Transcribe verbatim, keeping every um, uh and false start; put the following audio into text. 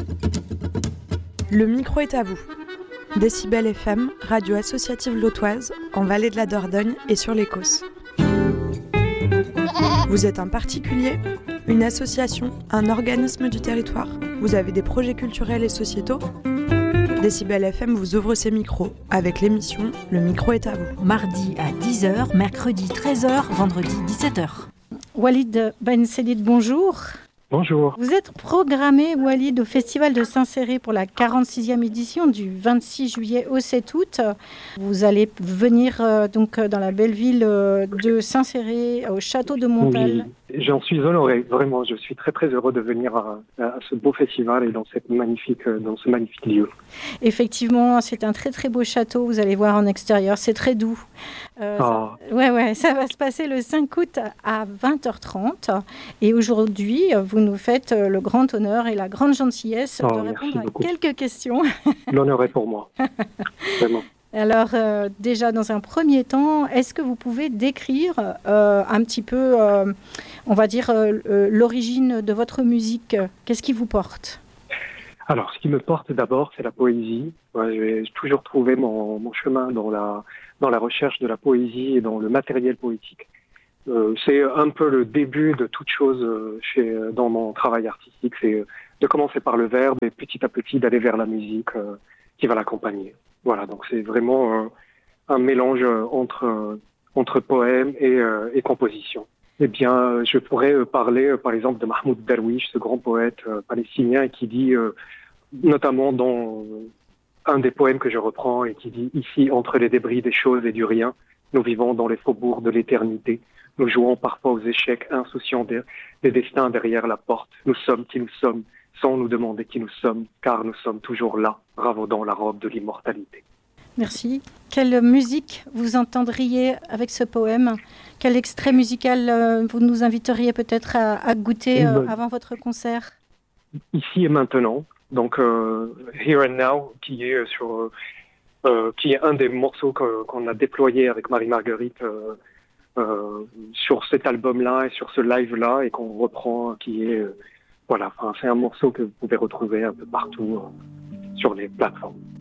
Le micro est à vous. Décibel F M, radio associative lotoise, en Vallée de la Dordogne et sur l'Écosse. Vous êtes un particulier, une association, un organisme du territoire. Vous avez des projets culturels et sociétaux. Décibel F M vous ouvre ses micros avec l'émission Le micro est à vous. Mardi à dix heures, mercredi treize heures, vendredi dix-sept heures. Walid Ben Saïd, bonjour. Bonjour. Vous êtes programmé, Walid, au Festival de Saint-Céré pour la quarante-sixième édition du vingt-six juillet au sept août. Vous allez venir euh, donc dans la belle ville euh, de Saint-Céré, au château de Montal. Oui, j'en suis honoré, vraiment. Je suis très très heureux de venir à, à ce beau festival et dans, cette magnifique, dans ce magnifique lieu. Effectivement, c'est un très très beau château, vous allez voir en extérieur, c'est très doux. Euh, oh. ça, ouais, ouais, ça va se passer le cinq août à vingt heures trente. Et aujourd'hui, vous nous faites le grand honneur et la grande gentillesse oh, de répondre à beaucoup. quelques questions. L'honneur est pour moi, vraiment. Alors, euh, déjà, dans un premier temps, est-ce que vous pouvez décrire euh, un petit peu, euh, on va dire, euh, l'origine de votre musique? Qu'est-ce qui vous porte? Alors, ce qui me porte d'abord, c'est la poésie. Ouais, j'ai toujours trouvé mon, mon chemin dans la, dans la recherche de la poésie et dans le matériel poétique. Euh, c'est un peu le début de toute chose euh, chez, dans mon travail artistique. C'est euh, de commencer par le verbe et petit à petit d'aller vers la musique euh, qui va l'accompagner. Voilà, donc c'est vraiment euh, un mélange euh, entre, euh, entre poème et, euh, et composition. Eh bien, euh, je pourrais euh, parler, euh, par exemple, de Mahmoud Darwish, ce grand poète euh, palestinien qui dit, euh, notamment dans euh, un des poèmes que je reprends, et qui dit « Ici, entre les débris des choses et du rien, nous vivons dans les faubourgs de l'éternité. Nous jouons parfois aux échecs, insouciants des, des destins derrière la porte. Nous sommes qui nous sommes, sans nous demander qui nous sommes, car nous sommes toujours là, ravaudant la robe de l'immortalité. » Merci. Quelle musique vous entendriez avec ce poème? Quel extrait musical euh, vous nous inviteriez peut-être à, à goûter euh, avant votre concert? Ici et maintenant, donc euh, Here and Now, qui est sur, euh, qui est un des morceaux que, qu'on a déployé avec Marie-Marguerite euh, euh, sur cet album-là et sur ce live-là, et qu'on reprend, qui est euh, voilà, enfin, c'est un morceau que vous pouvez retrouver un peu partout euh, sur les plateformes.